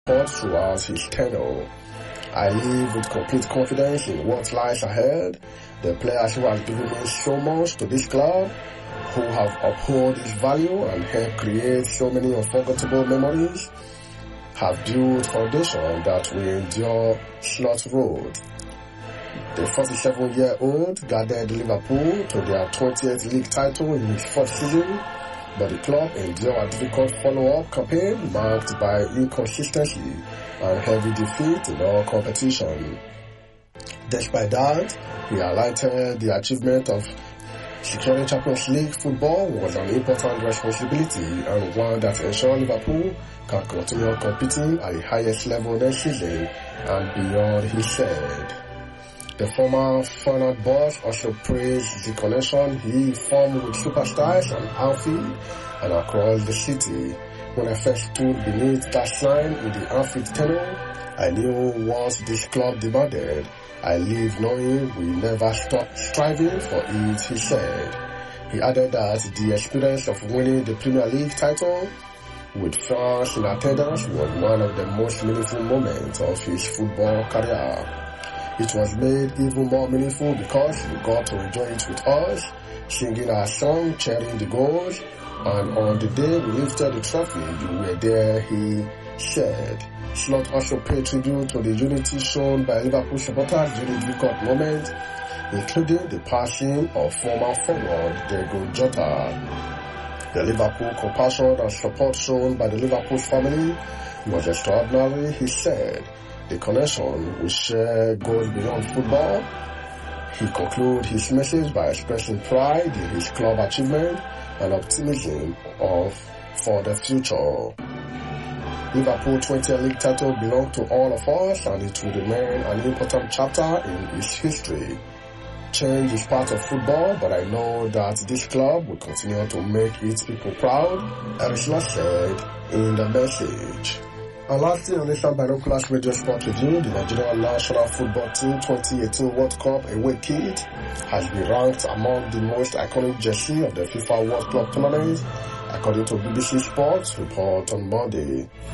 fought throughout his tenure. I live with complete confidence in what lies ahead. The players who have given me so much to this club, who have upheld its value and helped create so many unforgettable memories, have built foundation that will endure Slot Road. The 47-year-old guided Liverpool to their 20th league title in his fourth season, but the club endured a difficult follow-up campaign marked by inconsistency and heavy defeat in all competition. Despite that, he highlighted the achievement of securing Champions League football was an important responsibility and one that ensured Liverpool can continue competing at the highest level next season and beyond, he said. The former Feyenoord boss also praised the connection he formed with superstars on Anfield and across the city. When I first stood beneath that sign in the Anfield tunnel, I knew what this club demanded. I live knowing we never stop striving for it, he said. He added that the experience of winning the Premier League title with fans in attendance was one of the most meaningful moments of his football career. It was made even more meaningful because you got to enjoy it with us, singing our song, cheering the goals, and on the day we lifted the trophy, you were there, he said. Slot also paid tribute to the unity shown by Liverpool supporters during difficult moments, including the passing of former forward Diego Jota. The Liverpool compassion and support shown by the Liverpool family was extraordinary, he said. The connection we share goes beyond football. He concluded his message by expressing pride in his club achievement and optimism for the future. Liverpool 20th league title belongs to all of us and it will remain an important chapter in its history. Change is part of football, but I know that this club will continue to make its people proud, Erisla said in the message. And lastly, on Nation Binoculars Radio Sport Review, the Nigerian National Football Team 2018 World Cup away kit has been ranked among the most iconic jersey of the FIFA World Club tournament, according to BBC Sports report on Monday.